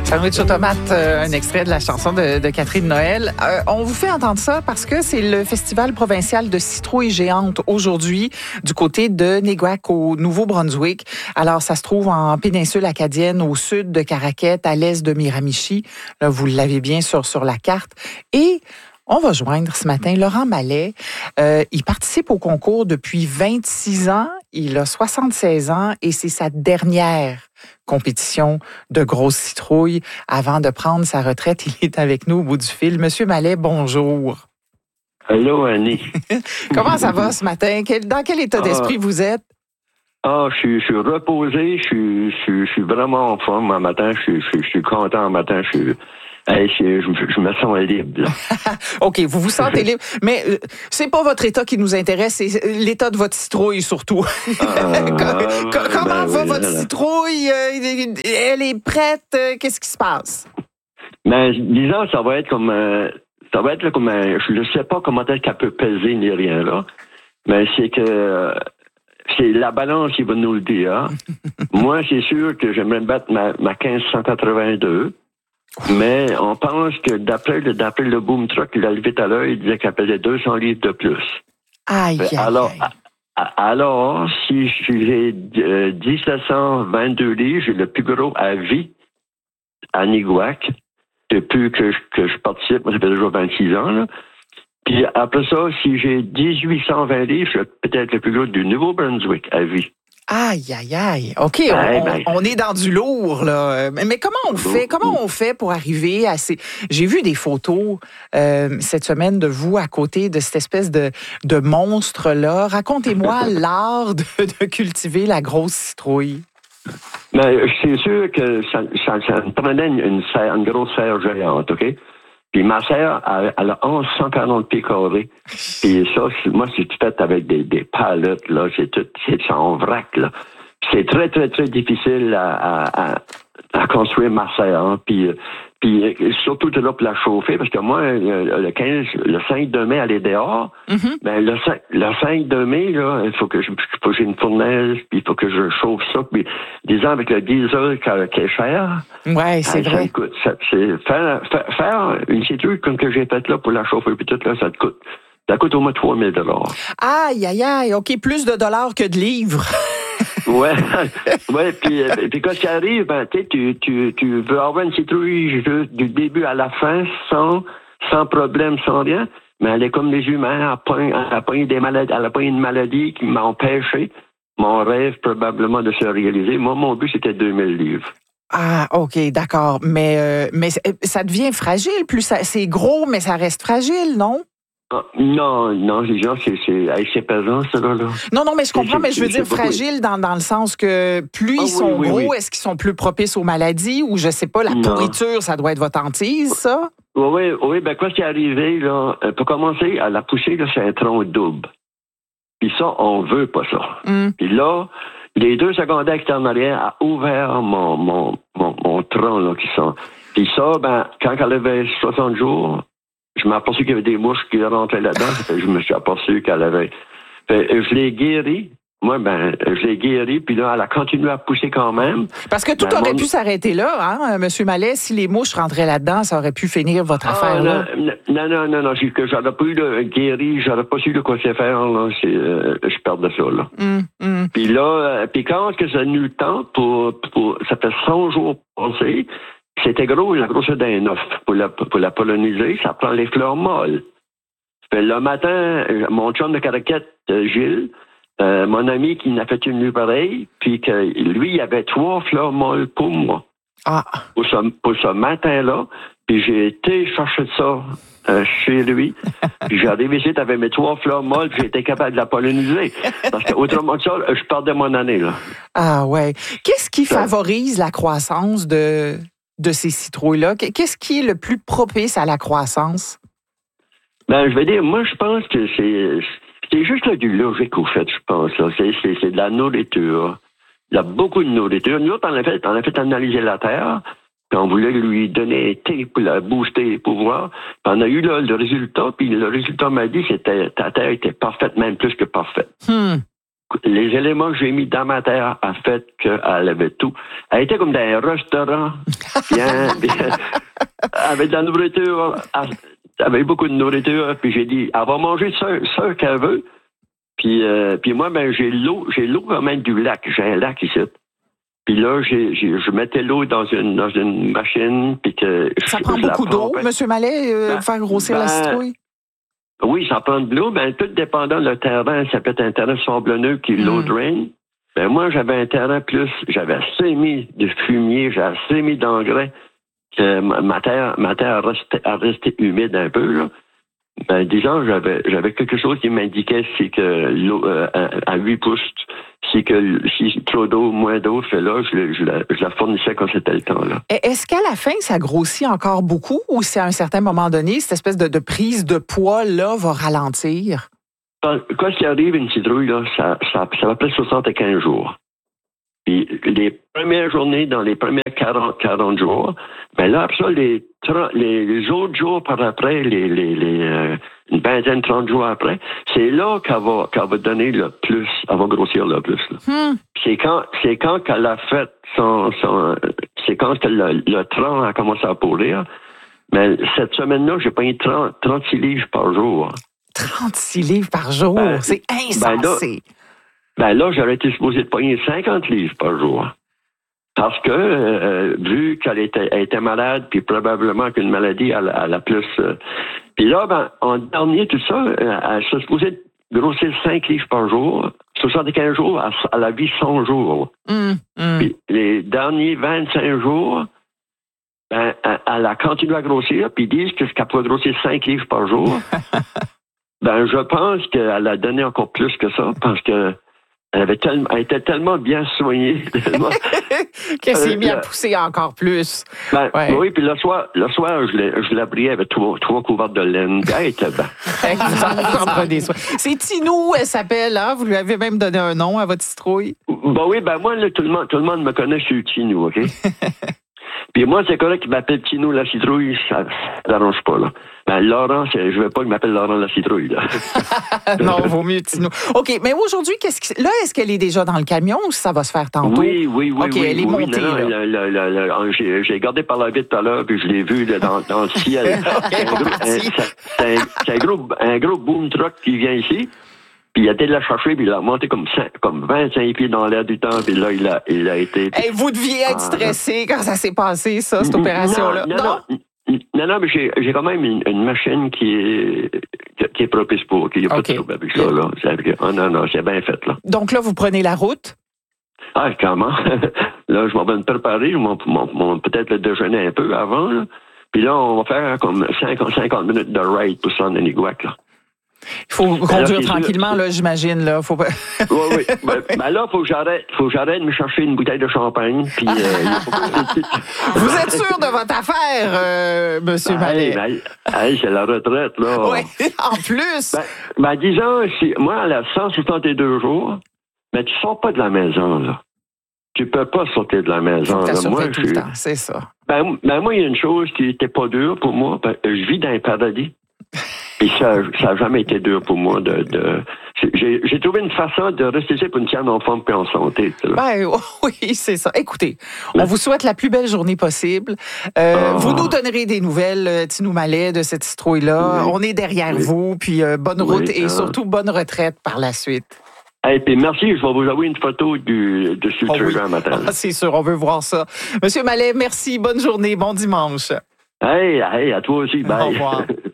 Sandwich aux tomates, un extrait de la chanson de Catherine Noël. On vous fait entendre ça parce que c'est le Festival provincial de citrouilles géantes aujourd'hui du côté de Néguac au Nouveau-Brunswick. Alors, ça se trouve en péninsule acadienne au sud de Caraquet, à l'est de Miramichi. Là, vous l'avez bien sur la carte. Et on va joindre ce matin Laurent Mallet. Il participe au concours depuis 26 ans. Il a 76 ans et c'est sa dernière compétition de grosses citrouilles avant de prendre sa retraite. Il est avec nous au bout du fil. Monsieur Mallet, bonjour. Allô, Annie. Comment ça va ce matin? Dans quel état d'esprit vous êtes? Je suis reposé. Je suis vraiment en forme un matin. Je suis content un matin. Je me sens libre. Là. OK, vous vous sentez libre. Mais c'est pas votre état qui nous intéresse, c'est l'état de votre citrouille surtout. Comment va votre citrouille? Elle est prête? Qu'est-ce qui se passe? Mais disons, ça va être comme je ne sais pas comment est-ce qu'elle peut peser ni rien là. Mais c'est que c'est la balance qui va nous le dire. Hein? Moi, c'est sûr que j'aimerais battre ma 1582. Mais on pense que d'après le boom truck qu'il a levé tout à l'heure, il disait qu'elle pesait 200 livres de plus. Aïe, alors, si j'ai 1722 livres, j'ai le plus gros à vie à Néguac, depuis que je participe, moi ça fait déjà 26 ans. Là. Puis après ça, si j'ai 1820 livres, je suis peut-être le plus gros du Nouveau-Brunswick à vie. Aïe. OK, on est dans du lourd, là. Mais comment on fait pour arriver à ces... J'ai vu des photos cette semaine de vous à côté de cette espèce de monstre-là. Racontez-moi l'art de cultiver la grosse citrouille. Mais c'est sûr que ça me prenait une grosse serre géante, OK? Puis ma serre, elle a 1140 pieds carrés. Puis ça, moi, c'est tout fait avec des palettes, là. C'est en vrac, là. C'est très, très, très difficile à construire ma serre. Hein. Puis surtout, tu es là pour la chauffer, parce que moi, le 5 de mai, elle est dehors. Mm-hmm. Ben, le 5 de mai, là, il faut que j'ai une fournaise, puis il faut que je chauffe ça. Puis, disons, avec le diesel qui est cher. Ouais, c'est vrai. Écoute, faire une citrouille comme que j'ai faite là pour la chauffer, puis tout là, ça coûte au moins 3000 $. Aïe. OK, plus de dollars que de livres. Ouais, puis quand ça arrive, ben, tu veux avoir une citrouille juste du début à la fin, sans problème, sans rien, mais elle est comme les humains, elle a pas une maladie qui m'a empêché mon rêve probablement de se réaliser. Moi, mon but, c'était 2000 livres. Ah, OK, d'accord. Mais ça devient fragile, c'est gros, mais ça reste fragile, non? Non, les gens, c'est pesant, ça, là. Non, mais je comprends, mais je veux dire fragile dans le sens que plus ils sont gros, oui. Est-ce qu'ils sont plus propices aux maladies ou je sais pas, la pourriture, ça doit être votre hantise, ça? Oui, ben quoi qui est arrivé, là, pour commencer, à la poussée, là, c'est un tronc double. Puis ça, on veut pas ça. Puis là, les 2 secondaires qui étaient en arrière a ouvert mon tronc, là, qui sont. Puis ça, ben, quand elle avait 60 jours, je m'aperçus qu'il y avait des mouches qui rentraient là-dedans. Je me suis aperçu qu'elle avait... je l'ai guérie. Moi, je l'ai guérie, puis là, elle a continué à pousser quand même. Parce que tout aurait pu s'arrêter là, hein, M. Mallet? Si les mouches rentraient là-dedans, ça aurait pu finir votre affaire, là. Non, j'aurais pas eu le guéri, j'aurais pas su de quoi c'est faire, là. Je perdais ça, là. Puis là, puis quand que ça a eu le temps ça fait 100 jours passés, c'était gros, la grosseur d'un œuf. Pour la polliniser, ça prend les fleurs molles. Puis le matin, mon chum de Caraquet, Gilles, mon ami qui n'a fait une nuit pareille, puis que lui, il avait 3 fleurs molles pour moi. Ah. Pour ce matin-là. Puis j'ai été chercher ça chez lui. Puis j'arrive ici, t'avais mes 3 fleurs molles, puis j'ai été capable de la polliniser. Parce que autrement que ça, je perdais mon année, là. Ah ouais. Qu'est-ce qui favorise la croissance de ces citrouilles-là? Qu'est-ce qui est le plus propice à la croissance? Ben, je vais dire, moi, je pense que c'est juste là, du logique, au fait, je pense. Là. C'est de la nourriture. Il y a beaucoup de nourriture. Nous autres, on a fait analyser la terre, puis on voulait lui donner un thé pour la booster les pouvoirs. Puis on a eu là, le résultat, puis le résultat m'a dit que ta terre était parfaite, même plus que parfaite. Les éléments que j'ai mis dans ma terre a fait qu'elle avait tout. Elle était comme dans un restaurant bien, avec de la nourriture, avec beaucoup de nourriture, puis j'ai dit, elle va manger ça qu'elle veut. Puis moi, ben j'ai l'eau quand même du lac. J'ai un lac ici. Puis là, je mettais l'eau dans une machine. Puis que ça prend beaucoup d'eau, M. Mallet, faire grossir la citrouille? Oui, ça prend de l'eau. Ben, tout dépendant le terrain, ça peut être un terrain sablonneux qui est low drain. Ben, moi, j'avais un terrain plus, j'avais assez mis de fumier, j'avais assez mis d'engrais que ma terre a resté humide un peu, là. Ben, disons, j'avais quelque chose qui m'indiquait c'est que l'eau, à 8 pouces, c'est que si trop d'eau, moins d'eau fait là, je la fournissais quand c'était le temps, là. Est-ce qu'à la fin, ça grossit encore beaucoup ou c'est à un certain moment donné, cette espèce de prise de poids, là, va ralentir? Quand il arrive une citrouille, là, ça va près 75 jours. Puis les premières journées, dans les premiers 40 jours, ben là, après ça, les autres jours par après, une vingtaine, 30 jours après, c'est là qu'elle va donner le plus, elle va grossir le plus. C'est quand qu'elle a fait c'est quand que le tronc a commencé à pourrir. Mais cette semaine-là, j'ai pris 36 livres par jour. 36 livres par jour? C'est insensé. Ben là, j'aurais été supposé de pogner 50 livres par jour. Parce que, vu qu'elle était malade, puis probablement qu'une maladie, elle a plus... Puis là, ben, en dernier, tout ça, elle se supposait de grossir 5 livres par jour. 75 jours, elle a vu 100 jours. Puis les derniers 25 jours, ben, elle a continué à grossir, puis ils disent qu'elle peut grossir 5 livres par jour. Ben, je pense qu'elle a donné encore plus que ça, parce que elle était tellement bien soignée. Qu'elle s'est mis à pousser encore plus. Ben, oui, puis le soir, je l'ai pris avec trois couverts de laine. Elle était bien. Vous en prenez soin. C'est Tinou, elle s'appelle, hein? Vous lui avez même donné un nom à votre citrouille? Ben oui, ben moi, là, tout le monde me connaît sur Tinou, OK? Puis moi, c'est correct qu'il m'appelle Tinou la citrouille, ça n'arrange pas, là. Ben, Laurent, je veux pas qu'il m'appelle Laurent la citrouille, là. Non, vaut mieux Tinou. OK, mais aujourd'hui, est-ce qu'elle est déjà dans le camion ou ça va se faire tantôt? Oui. OK, elle est montée, là. J'ai regardé par la vitre tout à l'heure, puis je l'ai vu là, dans le ciel. C'est un gros boom truck qui vient ici. Puis il a été de la chercher, puis il a monté comme 25 pieds dans l'air du temps, puis là, il a été... Hey, vous deviez être stressé quand ça s'est passé, ça, cette opération-là. Non, mais j'ai quand même une machine qui est propice pour, qu'il n'y a pas de trouble avec ça, là. Non, c'est bien fait, là. Donc là, vous prenez la route? Ah, comment? Là, je m'en vais me préparer, peut-être le déjeuner un peu avant, là. Puis là, on va faire comme 50 minutes de ride pour s'en Négouac, là. Il faut conduire tranquillement, là, j'imagine. Là. Faut pas... oui. Ben là, faut que j'arrête de me chercher une bouteille de champagne. Puis, vous êtes sûr de votre affaire, M. Mallet? C'est la retraite, là. Oui, en plus. Disons, moi, elle a 162 jours, mais tu sors pas de la maison, là. Tu peux pas sortir de la maison. Moi, tout le temps, c'est ça. Moi, il y a une chose qui était pas dure pour moi. Je vis dans un paradis. Et ça n'a jamais été dur pour moi j'ai trouvé une façon de rester pour une tienne en forme et en santé. Oui, c'est ça. Écoutez, on vous souhaite la plus belle journée possible. Vous nous donnerez des nouvelles, Tinou Mallet, de cette citrouille-là. Oui. On est derrière vous, puis bonne route et surtout bonne retraite par la suite. Hey, puis merci, je vais vous envoyer une photo de Instagram matin. C'est sûr, on veut voir ça. Monsieur Mallet, merci, bonne journée, bon dimanche. Hey, à toi aussi, bye. Au revoir.